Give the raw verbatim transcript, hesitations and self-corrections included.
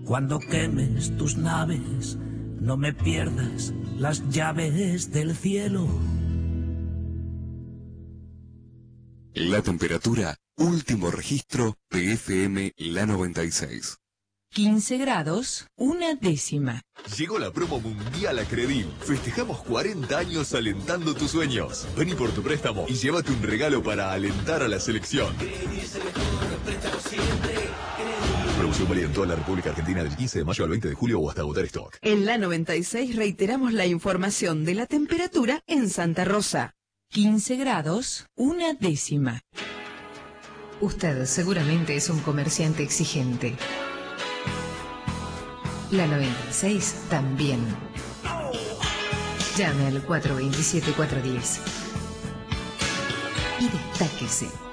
Cuando quemes tus naves, no me pierdas las llaves del cielo. La temperatura, último registro de F M La noventa y seis. quince grados, una décima. Llegó la promo mundial a Credil. Festejamos cuarenta años alentando tus sueños. Vení por tu préstamo y llévate un regalo para alentar a la selección. Promoción válida en toda la República Argentina del quince de mayo al veinte de julio o hasta agotar stock. En la noventa y seis reiteramos la información de la temperatura en Santa Rosa. quince grados, una décima. Usted seguramente es un comerciante exigente. La noventa y seis también. Llame al cuatro dos siete, cuatro uno cero y destáquese.